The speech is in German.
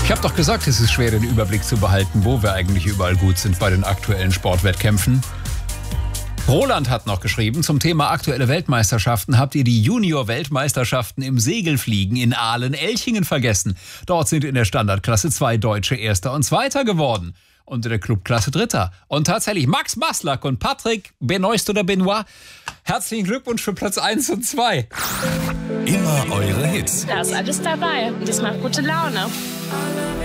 Ich habe doch gesagt, es ist schwer, den Überblick zu behalten, wo wir eigentlich überall gut sind bei den aktuellen Sportwettkämpfen. Roland hat noch geschrieben, zum Thema aktuelle Weltmeisterschaften habt ihr die Junior-Weltmeisterschaften im Segelfliegen in Aalen-Elchingen vergessen. Dort sind in der Standardklasse 2 Deutsche Erster und Zweiter geworden. Und in der Clubklasse Dritter. Und tatsächlich Max Maslak und Patrick Benoist oder Benoit, herzlichen Glückwunsch für Platz 1 und 2. Immer eure Hits. Da ist alles dabei und das macht gute Laune.